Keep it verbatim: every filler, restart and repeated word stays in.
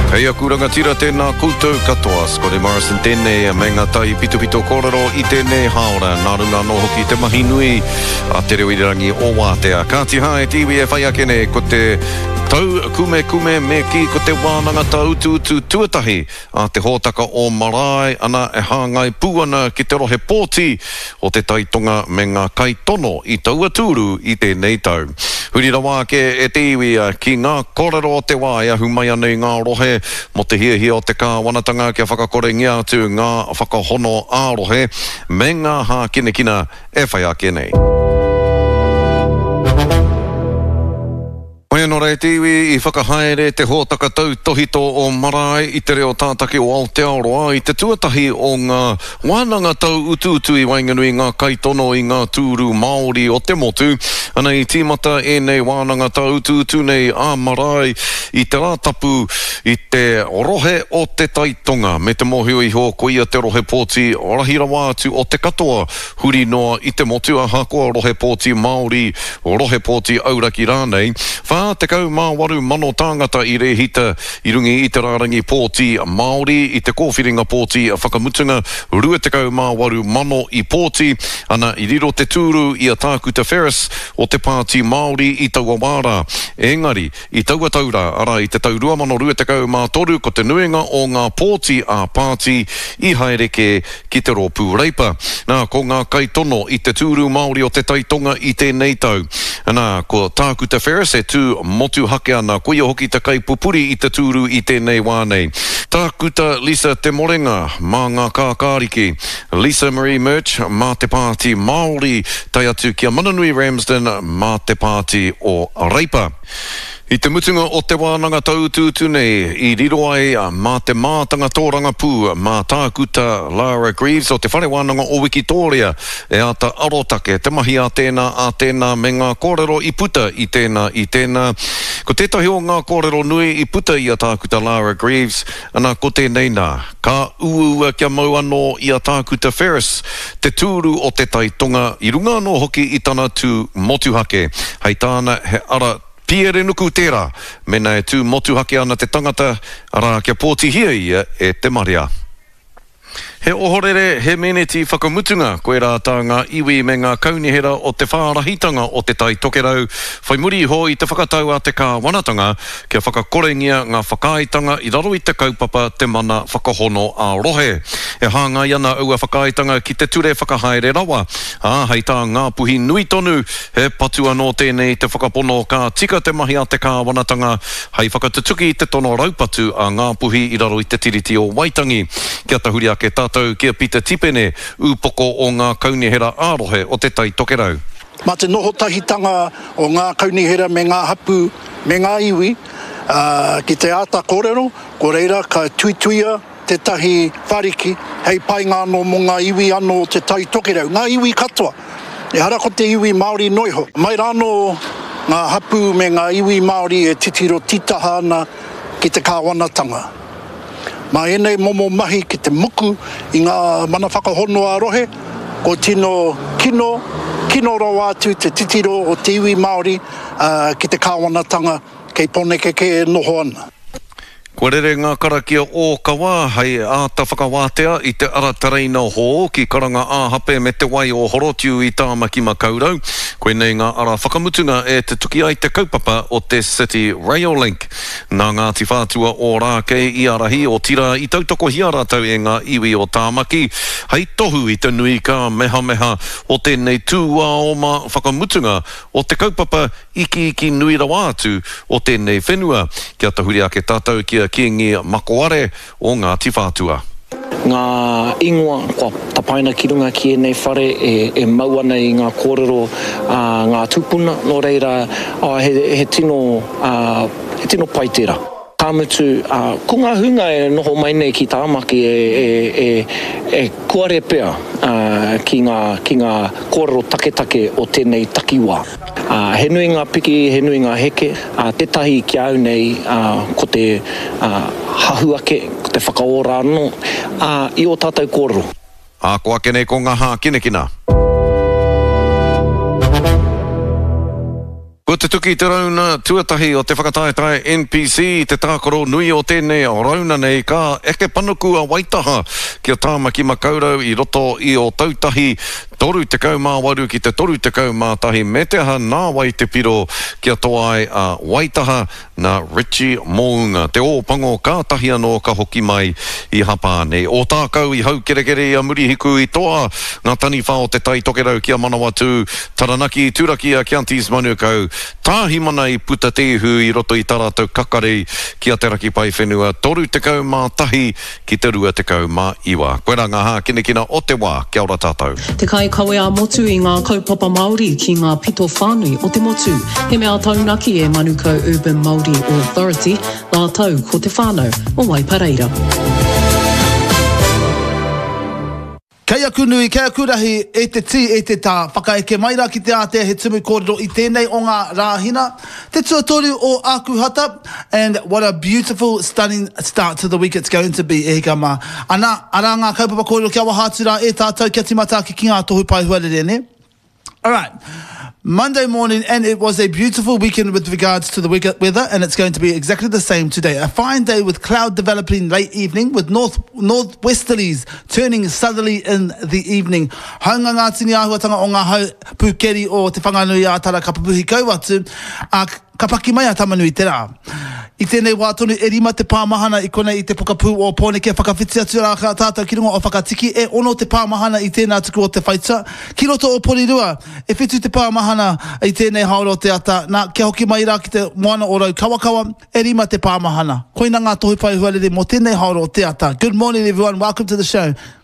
Hei aku rangatira tēnā koutou katoa, Scotty Morrison tēnei, me ngā tai pito pito kōrero i tēnei haora, nā runga no hoki te mahi nui, a te reo irirangi o Wātea. Ka tiha e tiwi e whai akene, ko te tau kume kume me ki ko te wānanga tau utu utu tuatahi, a te hōtaka o marae, ana e hāngai pūana ki te rohe pōti, o te taitonga me ngā kaitono i taua tūru i tēnei tau. Hurira wā ke e te iwia ki ngā kōrero o te wā e ahu mai anei ngā rohe mo te hia hia o te kāwanatanga kia whakakore ngia atu ngā whakahono ārohe me ngā hā kine kina e whai ake nei. Oia no rei tiwi i whakahaere te hōtaka tau tohito o marae i te reo tātaki o Aotearoa i te tuatahi o ngā wānanga tau utu utu i wainganui ngā kaitono i ngā tūru Māori o te motu. Ana i tīmata e nei wānanga tau utu utu nei a marae i te rātapu i te rohe o te taitonga me te mohio i ho koia te rohe pōti rahira wātu o te katoa huri noa i te motu a hakoa rohe pōti Māori o rohe pōti auraki rānei. Whā te kau mā waru mano tāngata i re hita i rungi i te rārangi pōti Māori i te kōwhiringa pōti whakamutunga rua te kau mā waru mano i pōti ana i riro te tūru i a Tākuta Ferris o te pāti Māori i taua wāra. Engari, i taua taura ara i te tau rua mano rua te kau mā toru ko te nuenga o ngā pōti a pāti i haereke ki te rōpū reipa. Nā, ko ngā kaitono i te tūru Māori o te taitonga i tēnei tau. Nā, ko Tākuta Ferris e tū motu hake ana, koia hoki te kai pupuri i te tūru i tēnei wānei. Tākuta Lisa te morenga, mā ngā kākāriki. Lisa Marie Murch, mā te pāti Māori, tai atu kia Mananui Ramsden, mā te pāti o Reipa. I te mutunga o te wānanga tau tūtu nei, i riro ai mā te mātanga tōranga pū, mā Tākuta Lara Greaves o te whare wānanga o Wikitoria, e ata arotake, te mahi a tēnā a tēnā me ngā kōrero i puta i tēnā i tēnā. Ko tētahi o ngā kōrero nui i puta i a Tākuta Lara Greaves, ana ko tēnei nā, ka uua kia mau anō i a Tākuta Ferris, te tūru o te taitonga, i runga anō hoki i tana tū motuhake, hei tāna he ara Pierre nuku tērā, mena e tū motuhake ana te tangata, ara kia pōti hia ia e te maria. He ohorere, he meneti whakamutunga, koe rā tā ngā iwi me ngā kaunihera o te whārahitanga o te tai tokerau. Whai muri ho i te whakatau a te kāwanatanga, kia whakakorengia ngā whakaaitanga i raro i te kaupapa te mana whakahono a rohe. E hanga iana ua whakaaitanga ki te ture whakahaere rawa. A hei tā ngā puhi nui tonu, he patua no tēnei te whakapono ka tika te mahi a te kāwanatanga, hei whakatutuki te tono raupatu a ngā puhi i raro i te tiriti o Waitangi. Kia tahuri ake tātou kia pita tipene upoko o ngā kaunihera ārohe o te tai tokerau. Mā te noho tahitanga o ngā kaunihera me ngā hapu me ngā iwi, uh, ki te āta kōrero, ko reira ka tuituia te tahi whariki, hei pai ngā no mo ngā iwi anō te tai tokerau, ngā iwi katoa. E hara ko te iwi Māori noiho. Mai rāno ngā hapu me ngā iwi Māori e titiro titaha ana ki te kāwanatanga. Mā enei momo mahi ki te muku i ngā mana whakahono a rohe, ko tino kino, kino rau atu te titiro o te iwi Māori uh, ki te kāwanatanga kei poneke ke e noho ana. Ko rere ngā karakia o kawa hei āta whakawātea i te ara tareina ho ki karanga āhape me te wai o horotiu i tāmaki makaurau. Koe nei ngā ara whakamutunga e te tuki ai te kaupapa o te City Rail Link. Nā Ngāti Whātua o Rākei i arahi o tira i tautoko hiara tau e ngā iwi o tāmaki. Hei tohu i te nui ka meha meha o tēnei tūa o mā whakamutunga o te kaupapa iki iki nui rawa atu o tēnei whenua. Kia tahuri ake tātou kia kiengi makoare o Ngāti Whātua. Ngā ingoa, kua tapaina ki runga ki e nei whare e, e maua nei ngā kōrero a ngā tūpuna, no reira a, he, he tino, a, he tino pai tērā. Tāmutu, uh, ko ngā hunga e noho mai nei ki tāmaki e, e, e, e kuare pea uh, ki, ngā, ki ngā kōrero taketake o tēnei takiwā. Uh, he nui ngā piki, he nui ngā heke, uh, te tahi ki au nei uh, ko te uh, hahuake, ko te whakaora anō, uh, i o tātou kōrero. A ko ake nei ko ngā hā kinekina. Ko te tuki te rauna tuatahi o te whakataetai N P C, te tākoro nui o tēnei o rauna nei ka eke panuku a Waitaha ki o tāmaki makaurau i roto i o tautahi toru te kaumā waru ki te toru te kaumā tahi me te aha nā wai te piro ki a toai a Waitaha na Richie Mounga. Te ōpango kātahi anō ka hoki mai i hapa nei. O tākau i hau kerekere a murihiku i toa ngā tani whao te tai tokerau ki a Manawatu, Taranaki, Turaki a Kiantis Manukau, tāhi mana i puta tehu i roto i tarātou kakare ki a te raki pai whenua, toru te kau mā tahi ki te rua te kau mā iwa. Koe rā ngā hā kina kina o te wā, kia ora tātou. Te kai kawe a motu i ngā kaupapa Māori ki ngā pito whānui o te motu. He mea taunaki e Manukau Urban Māori Authority, nā tau ko te whānau o Waipareira. Kei aku nui, kei aku rahi, e te ti, e te tā, whakaeke mai rā ki te ātea he tumu kōrero i tēnei o ngā rāhina. Te tuatoru o Aku Hata, and what a beautiful, stunning start to the week it's going to be, e hika mā. Ana, ara ngā kaupapa kōrero kia wahātu rā e tātou kia timata ki ki ngā tohu pai huarere ne. All right. Monday morning, and it was a beautiful weekend with regards to the weather, and it's going to be exactly the same today. A fine day with cloud developing late evening, with north northwesterlies turning southerly in the evening. Haunga ngā tini āhuatanga o ngā hau pūkeri o te whanganui a tara ka papuhi kauatu, a ka paki mai a tamanui te rā. I tēnei wā tonu e rima te pāmahana i kone i te pokapū o pōne kia whakawhiti atu rā ka tātou ki runga o whakatiki e ono te pāmahana i tēnā tuku o te whaita. Ki roto o Porirua, e whitu te pāmahana i tēnei haoro te ata, nā kia hoki mai rā ki te moana o rau kawakawa, e rima te pāmahana. Koina ngā tohu pai huarere mo tēnei haoro te ata. Good morning everyone, welcome to the show.